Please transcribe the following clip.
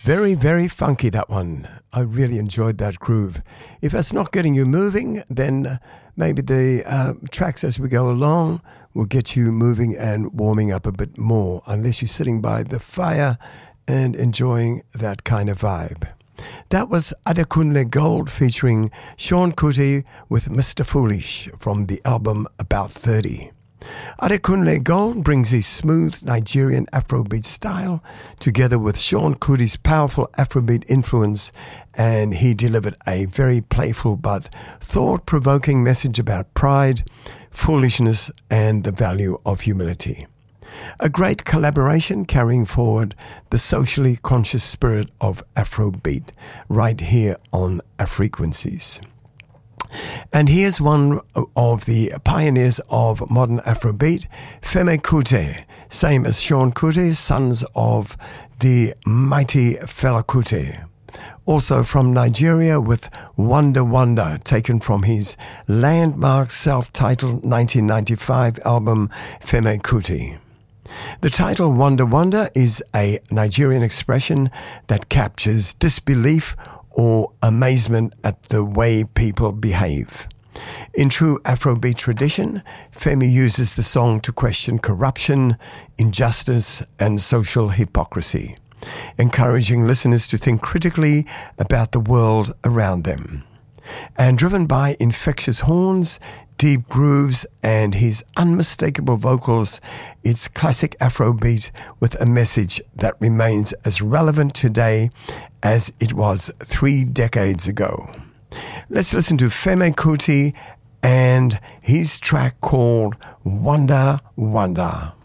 Very, very funky, that one. I really enjoyed that groove. If that's not getting you moving, then maybe the tracks as we go along will get you moving and warming up a bit more, unless you're sitting by the fire and enjoying that kind of vibe. That was Adekunle Gold featuring Sean Kuti with Mr. Foolish from the album About 30. Adekunle Gold brings his smooth Nigerian Afrobeat style together with Sean Kuti's powerful Afrobeat influence, and he delivered a very playful but thought-provoking message about pride, foolishness, and the value of humility. A great collaboration carrying forward the socially conscious spirit of Afrobeat right here on Afrequencies. And here's one of the pioneers of modern Afrobeat, Femi Kuti, same as Sean Kuti, sons of the mighty Fela Kuti. Also from Nigeria with Wonder Wonder, taken from his landmark self-titled 1995 album Femi Kuti. The title Wonder Wonder is a Nigerian expression that captures disbelief or amazement at the way people behave. In true Afrobeat tradition, Femi uses the song to question corruption, injustice, and social hypocrisy, encouraging listeners to think critically about the world around them. And driven by infectious horns, deep grooves, and his unmistakable vocals, it's classic Afrobeat with a message that remains as relevant today as it was 3 decades ago. Let's listen to Femi Kuti and his track called Wonder Wonder.